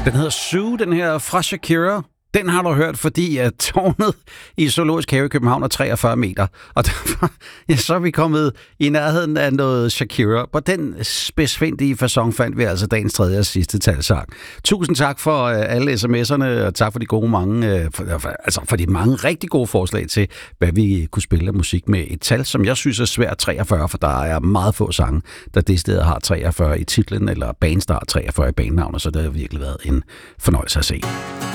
Den hedder Sue, den her fra Shakira. Den har du hørt, fordi at tårnet i Zoologisk Have i København er 43 meter. Og derfor, så er vi kommet i nærheden af noget Shakira. På den spidsfindige facon fandt vi altså dagens tredje og sidste talsang. Tusind tak for alle sms'erne, og tak for de gode mange, for de mange rigtig gode forslag til, hvad vi kunne spille af musik med et tal, som jeg synes er svært 43, for der er meget få sange, der det sted har 43 i titlen, eller bands, der har 43 i bandnavnet, så det har virkelig været en fornøjelse at se.